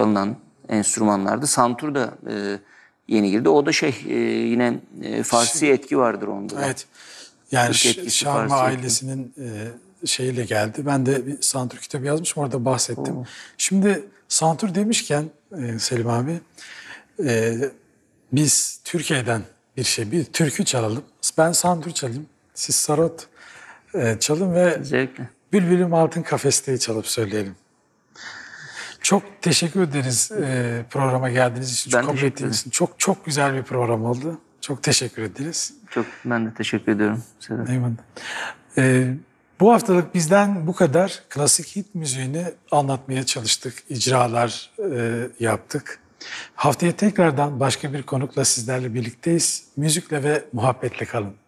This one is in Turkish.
çalınan enstrümanlardı. Santur da yeni girdi. O da yine Farsi etki vardır onda da. Evet. Yani Türk etkisi, Şarma Farsi ailesinin şeyiyle geldi. Ben de bir santur kitabı yazmışım, orada bahsettim. Şimdi santur demişken Selim abi, biz Türkiye'den bir türkü çalalım. Ben santur çalayım, siz sarot çalın ve Zevkle. Bülbülüm Altın Kafeste'yi çalıp söyleyelim. Çok teşekkür ederiz programa geldiğiniz için, Ben kabul teşekkür ettiğiniz için. Çok çok güzel bir program oldu. Çok teşekkür ederiz. Ben de teşekkür ediyorum Sedat. Eyvallah. Bu haftalık bizden bu kadar. Klasik hit müziğini anlatmaya çalıştık. İcralar yaptık. Haftaya tekrardan başka bir konukla sizlerle birlikteyiz. Müzikle ve muhabbetle kalın.